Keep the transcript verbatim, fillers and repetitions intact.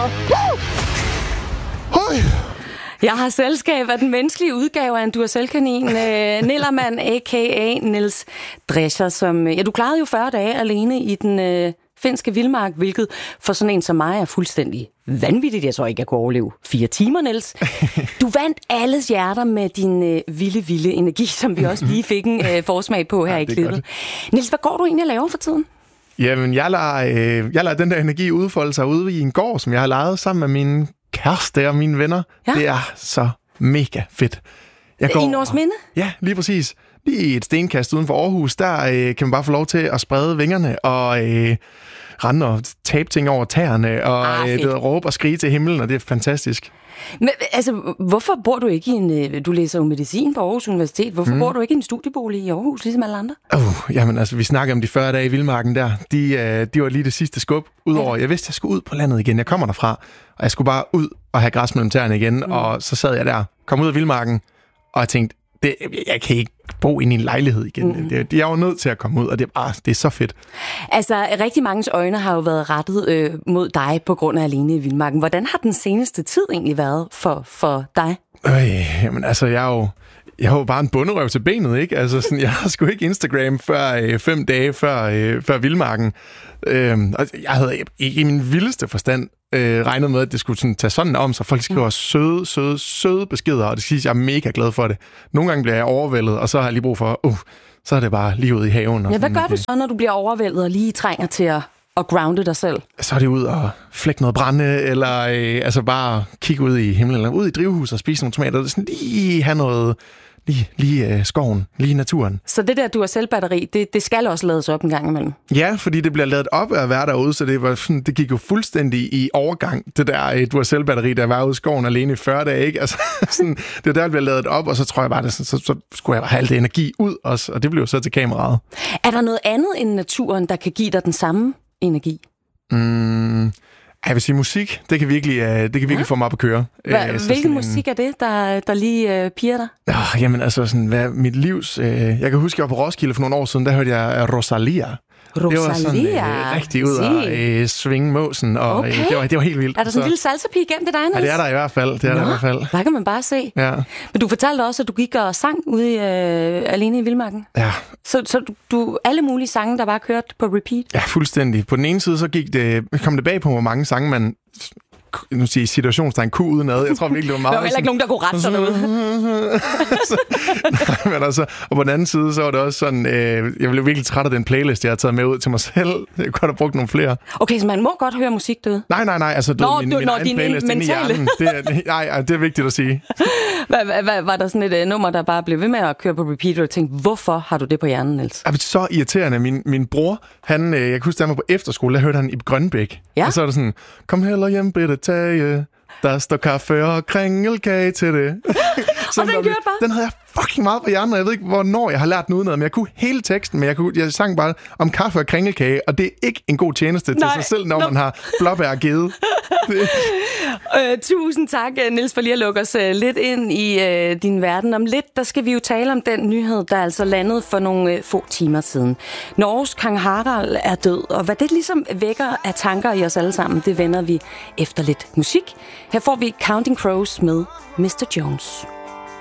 Høj. Jeg har selskab af den menneskelige udgave af en Duracell-kanin, øh, Nillermand, a k a. Niels Drescher, som... Ja, du klarede jo fyrre dage alene i den øh, finske vildmark, hvilket for sådan en som mig er fuldstændig vanvittigt. Jeg tror ikke, jeg kunne overleve fire timer, Niels. Du vandt alles hjerter med din øh, vilde, vilde energi, som vi også lige fik en øh, forsmag på her ja, i klippet. Niels, hvad går du egentlig at lave for tiden? Jamen, jeg lader, øh, jeg lader den der energi udfolde sig ude i en gård, som jeg har lejet sammen med mine kæreste og mine venner. Ja. Det er så mega fedt. Jeg går, I Nordsminde? Ja, lige præcis. Lige i et stenkast uden for Aarhus, der øh, kan man bare få lov til at sprede vingerne og øh, rende og tabe ting over tæerne og ah, øh, det, råbe og skrige til himlen, og det er fantastisk. Men altså, hvorfor bor du ikke i en... Du læser jo medicin på Aarhus Universitet. Hvorfor mm. bor du ikke i en studiebolig i Aarhus, ligesom alle andre? Uh, jamen altså, vi snakker om de fyrre dage i vildmarken der. De, uh, de var lige det sidste skub. Udover, ja. Jeg vidste, jeg skulle ud på landet igen. Jeg kommer derfra, og jeg skulle bare ud og have græs mellem tæerne igen. Mm. Og så sad jeg der, kom ud af vildmarken, og jeg tænkte, det, jeg kan ikke bo inde i en lejlighed igen. Mm. Det, jeg var nødt til at komme ud, og det, ah, det er så fedt. Altså, rigtig manges øjne har jo været rettet øh, mod dig på grund af Alene i Vildmarken. Hvordan har den seneste tid egentlig været for, for dig? Øh, jamen altså, jeg er jo... Jeg har jo bare en bunderøv til benet, ikke? Altså, sådan, jeg har sgu ikke Instagram før øh, fem dage før, øh, før vildmarken. Øh, og jeg havde ikke i min vildeste forstand øh, regnet med, at det skulle sådan, tage sådan om, så folk skriver mm. søde, søde, søde beskeder, og det skal sige, at jeg er mega glad for det. Nogle gange bliver jeg overvældet, og så har jeg lige brug for, uh, så er det bare lige ude i haven. Og ja, hvad sådan, gør du så, når du bliver overvældet og lige trænger til at, at grounde dig selv? Så er det ud og flække noget brænde, eller øh, altså bare kigge ud i himlen, eller ud i drivhuset og spise nogle tomater, og sådan lige have noget... Lige, lige øh, skoven, lige naturen. Så det der Duracell-batteri, det, det skal også lades op en gang imellem? Ja, fordi det bliver ladet op af at være derude, så det, var sådan, det gik jo fuldstændig i overgang, det der øh, Duracell-batteri, der var ude i skoven alene i fyrre dage, ikke? Altså, sådan, det der bliver ladet op, og så tror jeg bare, det, så, så, så skulle jeg have alt det energi ud også, og det blev så til kameraet. Er der noget andet end naturen, der kan give dig den samme energi? Mm... Jeg vil sige, musik, det kan virkelig, det kan virkelig ja. få mig op at køre. Hva, øh, hvilken musik er det, der, der lige øh, piger dig? Oh, jamen altså, sådan, hvad, mit livs... Øh, jeg kan huske, jeg var på Roskilde for nogle år siden, der hørte jeg Rosalia. Rosalia? Det var sådan øh, rigtig ud og øh, svinge måsen, og okay. øh, det, var, det var helt vildt. Er der sådan en lille salsapige gennem det dig, Niels? Ja, det er der i hvert fald. Det er Nå, der i hvert fald. Der kan man bare se. Ja. Men du fortalte også, at du gik og sang ude i, øh, alene i Vildmarken. Ja. Så, så du, du alle mulige sange, der bare kørte på repeat? Ja, fuldstændig. På den ene side, så gik det, kom det bag på, hvor mange sange man... nu siger jeg situationstegn ku udenad. Jeg tror virkelig, det var meget... Der var heller ikke nogen, der kunne rette sådan noget. Nej, men altså... Og på den anden side, så var det også sådan... Øh, jeg blev virkelig træt af den playlist, jeg har taget med ud til mig selv. Jeg kunne have brugt nogle flere. Okay, så man må godt høre musik derude? Nej, nej, nej. Altså, Nå, min, du, min nå, egen din playlist inde i hjernen. Det er, nej, det er vigtigt at sige. Hvad, hvad, var der sådan et uh, nummer, der bare blev ved med at køre på repeat, og du tænkte, hvorfor har du det på hjernen, Niels? Det er så irriterende. Min, min bror, han, øh, jeg kan huske, da han var på efterskole, der hørte han i Grønbæk. Ja? Og så er det sådan, kom heller hjem, Britte Tage. Der står kaffe og kringelkage til det. Og den kørte bare? Den havde jeg fucking meget på hjernen, og jeg ved ikke, hvornår jeg har lært den udenad, men jeg kunne hele teksten, men jeg, kunne, jeg sang bare om kaffe og kringelkage, og det er ikke en god tjeneste Nej. til sig selv, når Nå. man har blåbær givet. øh, tusind tak, Niels, for lige at lukke os uh, lidt ind i uh, din verden. Om lidt, der skal vi jo tale om den nyhed, der altså landede for nogle uh, få timer siden. Norges Kong Harald er død, og hvad det ligesom vækker af tanker i os alle sammen, det vender vi efter lidt musik. Her får vi Counting Crows med mister Jones.